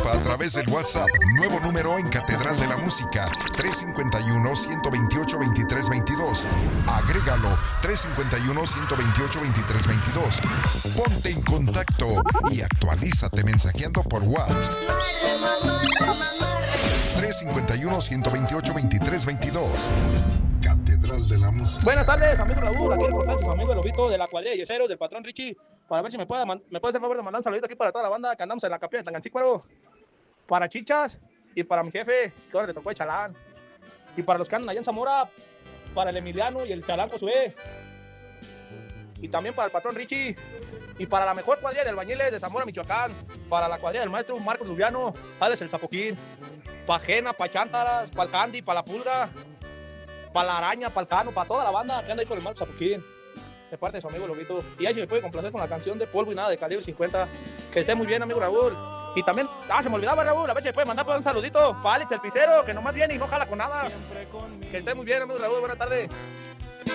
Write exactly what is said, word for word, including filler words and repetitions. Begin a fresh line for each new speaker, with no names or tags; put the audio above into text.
Participa a través del WhatsApp, nuevo número en Catedral de la Música, tres cinco uno, uno dos ocho, dos tres dos dos. Agrégalo, tres cinco uno, uno dos ocho, dos tres dos dos. Ponte en contacto y actualízate mensajeando por WhatsApp. tres cinco uno, uno dos ocho, dos tres dos dos. Catedral de la Música.
Buenas tardes, amigo Raúl, aquí reportando sus amigos de Lobito, de la cuadrilla de yeseros, del patrón Richie, para ver si me puede, man- me puede hacer favor de mandar un saludito aquí para toda la banda que andamos en la capilla de Tangancícuaro, para Chichas y para mi jefe, que ahora le tocó el Chalán, y para los que andan allá en Zamora, para el Emiliano y el Chalán Josué, y también para el patrón Richie, y para la mejor cuadrilla de albañiles de Zamora, Michoacán, para la cuadrilla del maestro Marcos Lubiano, Alex el Zapoquín, para Jena, para Chántaras, para el Candy, para la Pulga, para la Araña, para el Cano, para toda la banda que anda ahí con el Marcos Zapoquín, de parte de su amigo Lobito. Y ahí se me puede complacer con la canción de Polvo y Nada de Calibre cincuenta. Que esté muy bien, amigo Raúl. Y también, ah, se me olvidaba, Raúl, a ver si me puede mandar un saludito para Alex el Pisero, que nomás viene y no jala con nada. Que esté muy bien, amigo Raúl, buenas tardes.